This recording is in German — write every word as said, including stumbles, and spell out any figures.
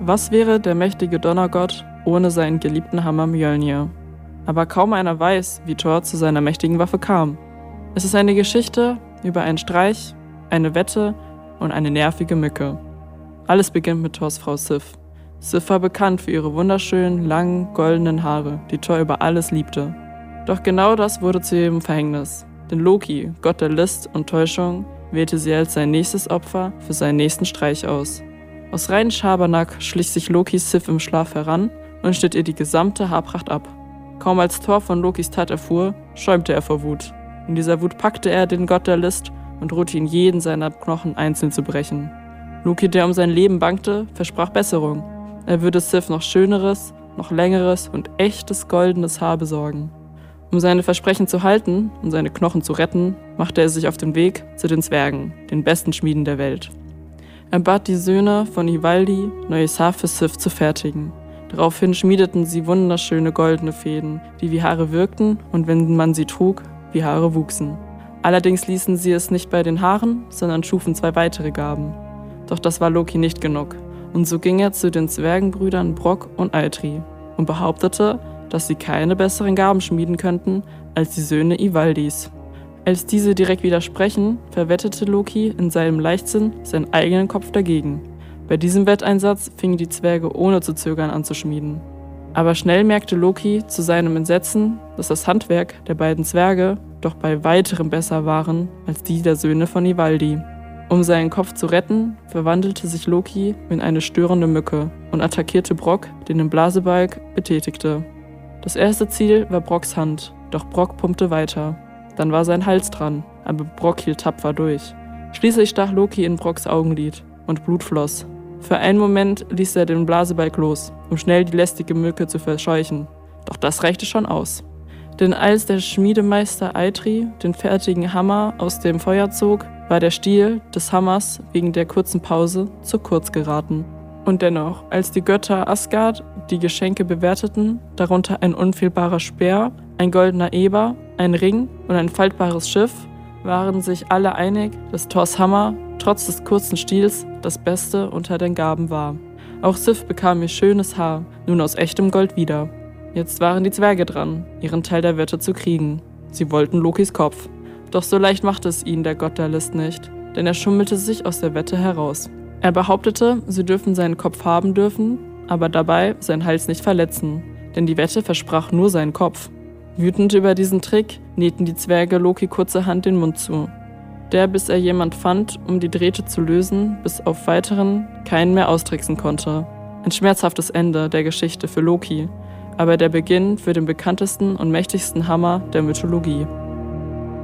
Was wäre der mächtige Donnergott ohne seinen geliebten Hammer Mjölnir? Aber kaum einer weiß, wie Thor zu seiner mächtigen Waffe kam. Es ist eine Geschichte über einen Streich, eine Wette und eine nervige Mücke. Alles beginnt mit Thors Frau Sif. Sif war bekannt für ihre wunderschönen, langen, goldenen Haare, die Thor über alles liebte. Doch genau das wurde zu ihrem Verhängnis. Denn Loki, Gott der List und Täuschung, wählte sie als sein nächstes Opfer für seinen nächsten Streich aus. Aus reinem Schabernack schlich sich Loki Sif im Schlaf heran und schnitt ihr die gesamte Haarpracht ab. Kaum als Thor von Lokis Tat erfuhr, schäumte er vor Wut. In dieser Wut packte er den Gott der List und drohte ihn jeden seiner Knochen einzeln zu brechen. Loki, der um sein Leben bangte, versprach Besserung. Er würde Sif noch schöneres, noch längeres und echtes goldenes Haar besorgen. Um seine Versprechen zu halten und seine Knochen zu retten, machte er sich auf den Weg zu den Zwergen, den besten Schmieden der Welt. Er bat die Söhne von Ivaldi, neues Haar für Sif zu fertigen. Daraufhin schmiedeten sie wunderschöne goldene Fäden, die wie Haare wirkten und wenn man sie trug, wie Haare wuchsen. Allerdings ließen sie es nicht bei den Haaren, sondern schufen zwei weitere Gaben. Doch das war Loki nicht genug. Und so ging er zu den Zwergenbrüdern Brok und Eitri und behauptete, dass sie keine besseren Gaben schmieden könnten als die Söhne Ivaldis. Als diese direkt widersprechen, verwettete Loki in seinem Leichtsinn seinen eigenen Kopf dagegen. Bei diesem Wetteinsatz fingen die Zwerge ohne zu zögern an zu schmieden. Aber schnell merkte Loki zu seinem Entsetzen, dass das Handwerk der beiden Zwerge doch bei weitem besser waren als die der Söhne von Ivaldi. Um seinen Kopf zu retten, verwandelte sich Loki in eine störende Mücke und attackierte Brok, den den Blasebalg betätigte. Das erste Ziel war Broks Hand, doch Brok pumpte weiter. Dann war sein Hals dran, aber Brok hielt tapfer durch. Schließlich stach Loki in Broks Augenlid und Blut floss. Für einen Moment ließ er den Blasebalg los, um schnell die lästige Mücke zu verscheuchen. Doch das reichte schon aus. Denn als der Schmiedemeister Eitri den fertigen Hammer aus dem Feuer zog, war der Stiel des Hammers wegen der kurzen Pause zu kurz geraten. Und dennoch, als die Götter Asgard die Geschenke bewerteten, darunter ein unfehlbarer Speer, ein goldener Eber, ein Ring und ein faltbares Schiff, waren sich alle einig, dass Thors Hammer trotz des kurzen Stiels das Beste unter den Gaben war. Auch Sif bekam ihr schönes Haar, nun aus echtem Gold wieder. Jetzt waren die Zwerge dran, ihren Teil der Wette zu kriegen. Sie wollten Lokis Kopf. Doch so leicht machte es ihnen der Gott der List nicht, denn er schummelte sich aus der Wette heraus. Er behauptete, sie dürfen seinen Kopf haben dürfen, aber dabei seinen Hals nicht verletzen, denn die Wette versprach nur seinen Kopf. Wütend über diesen Trick nähten die Zwerge Loki kurzerhand den Mund zu. Der, bis er jemand fand, um die Drähte zu lösen, bis auf weiteren keinen mehr austricksen konnte. Ein schmerzhaftes Ende der Geschichte für Loki, aber der Beginn für den bekanntesten und mächtigsten Hammer der Mythologie.